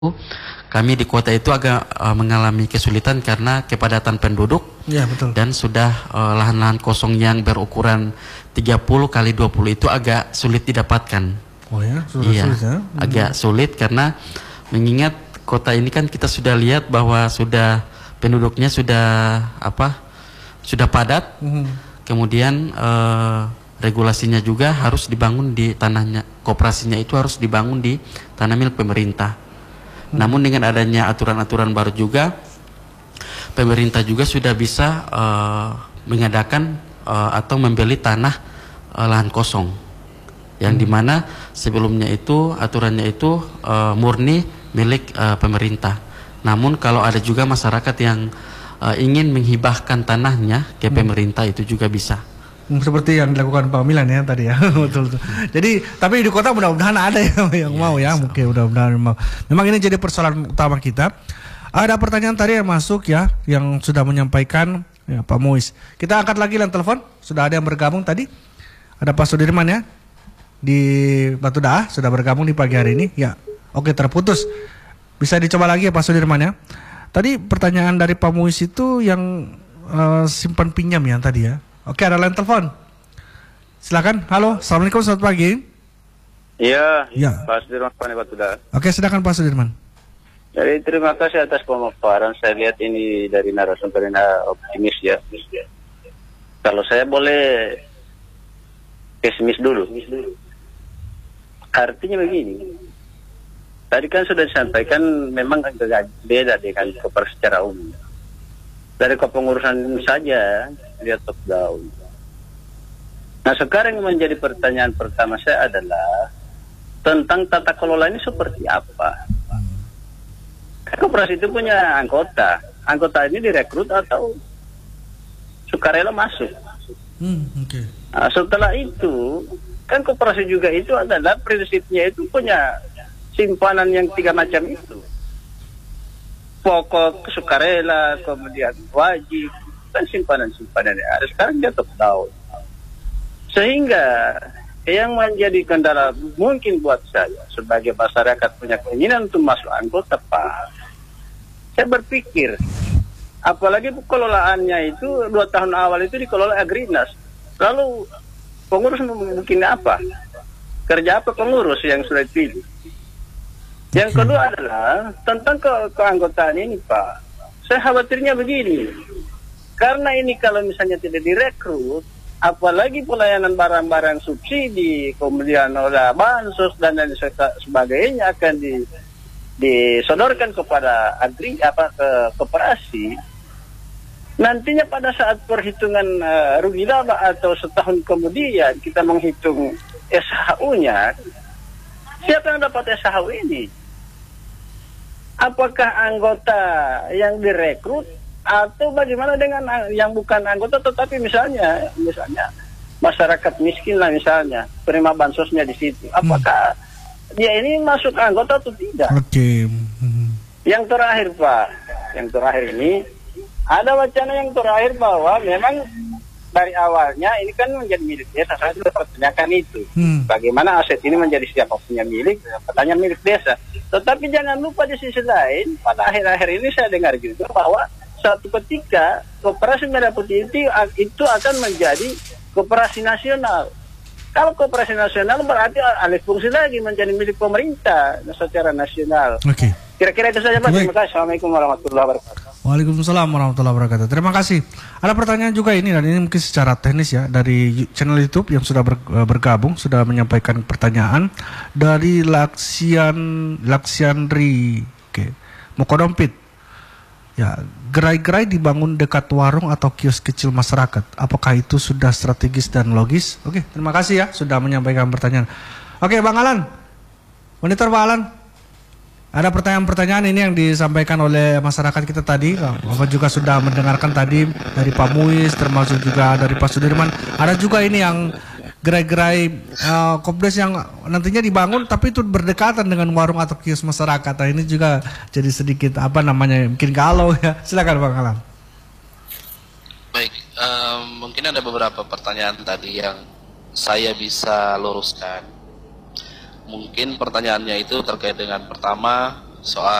kami di kota itu agak mengalami kesulitan karena kepadatan penduduk. Ya, betul. Dan sudah lahan-lahan kosong yang berukuran 30 kali 20 itu agak sulit didapatkan. Oh ya, sulit ya? Agak sulit karena mengingat kota ini kan kita sudah lihat bahwa sudah penduduknya sudah padat. Kemudian regulasinya juga harus dibangun di tanahnya, koperasinya itu harus dibangun di tanah milik pemerintah. Namun dengan adanya aturan-aturan baru juga, pemerintah juga sudah bisa mengadakan atau membeli tanah lahan kosong, yang dimana sebelumnya itu aturannya itu murni milik pemerintah. Namun kalau ada juga masyarakat yang ingin menghibahkan tanahnya ke pemerintah, itu juga bisa. Seperti yang dilakukan Pak Milan ya tadi ya. Betul. Jadi tapi di kota mudah-mudahan ada yang mau ya. Mungkin mudah-mudahan mau. Memang ini jadi persoalan utama kita. Ada pertanyaan tadi yang masuk ya, yang sudah menyampaikan ya, Pak Muiz. Kita angkat lagi line telepon. Sudah ada yang bergabung tadi. Ada Pak Sudirman ya di Batu Daah sudah bergabung di pagi hari ini. Ya, oke, terputus. Bisa dicoba lagi ya Pak Sudirman ya. Tadi pertanyaan dari Pak Muiz itu yang simpan pinjam ya tadi ya. Oke, ada line telepon. Silakan. Halo, assalamualaikum, selamat pagi. Iya, ya. Pak Sudirman Batu Daah. Oke, silakan Pak Sudirman. Jadi terima kasih atas pemaparan. Saya lihat ini dari narasumber optimis ya. Kalau saya boleh pesimis dulu. Artinya begini. Tadi kan sudah disampaikan memang agak beda dengan koperasi secara umum. Dari kepengurusan saja lihat top down. Nah, sekarang yang menjadi pertanyaan pertama saya adalah tentang tata kelola ini seperti apa? Koperasi itu punya anggota. Anggota ini direkrut atau sukarela masuk. Okay. Nah, setelah itu kan koperasi juga itu adalah prinsipnya itu punya simpanan yang 3 macam itu. Pokok, sukarela, kemudian wajib, dan simpanan-simpanan yang ada. Sekarang dia top down. Sehingga yang menjadi kendala mungkin buat saya sebagai masyarakat punya keinginan untuk masuk anggota, Pak. Saya berpikir, apalagi pengelolaannya itu 2 tahun awal itu dikelola Agrinas. Lalu pengurus mungkin apa? Kerja apa pengurus yang sudah dipilih? Yang kedua adalah tentang keanggotaan ini, Pak. Saya khawatirnya begini. Karena ini kalau misalnya tidak direkrut, apalagi pelayanan barang-barang subsidi, kemudian oleh bansos dan lain sebagainya akan disodorkan kepada ke koperasi. Nantinya pada saat perhitungan rugi laba atau setahun kemudian kita menghitung SHU-nya, siapa yang dapat SHU ini? Apakah anggota yang direkrut atau bagaimana dengan yang bukan anggota tetapi misalnya masyarakat miskin lah misalnya penerima bansosnya di situ, apakah dia ini masuk anggota atau tidak? Oke. Yang terakhir, Pak, yang terakhir ini ada wacana yang terakhir bahwa memang dari awalnya ini kan menjadi milik desa. Saya sudah pertanyakan itu. Bagaimana aset ini menjadi siapa punya milik, pertanyaan milik desa. Tetapi jangan lupa di sisi lain, pada akhir-akhir ini saya dengar juga bahwa suatu ketika koperasi Merah Putih itu akan menjadi koperasi nasional. Kalau koperasi nasional berarti alih fungsi lagi menjadi milik pemerintah secara nasional. Oke. Kira-kira itu saja, Pak. Terima kasih. Assalamualaikum warahmatullahi wabarakatuh. Waalaikumsalam warahmatullahi wabarakatuh. Terima kasih. Ada pertanyaan juga ini, dan ini mungkin secara teknis ya, dari channel YouTube yang sudah bergabung, sudah menyampaikan pertanyaan dari Laksiandri. Oke. Mokodompit. Ya, gerai-gerai dibangun dekat warung atau kios kecil masyarakat. Apakah itu sudah strategis dan logis? Oke, terima kasih ya sudah menyampaikan pertanyaan. Oke, Bang Alan. Monitor Bang Alan. Ada pertanyaan-pertanyaan ini yang disampaikan oleh masyarakat kita tadi. Bapak juga sudah mendengarkan tadi dari Pak Muiz, termasuk juga dari Pak Sudirman. Ada juga ini yang gerai-gerai kompleks yang nantinya dibangun tapi itu berdekatan dengan warung atau kios masyarakat. Nah, ini juga jadi sedikit mungkin galau ya. Silakan Bang Alam. Baik, mungkin ada beberapa pertanyaan tadi yang saya bisa luruskan. Mungkin pertanyaannya itu terkait dengan pertama soal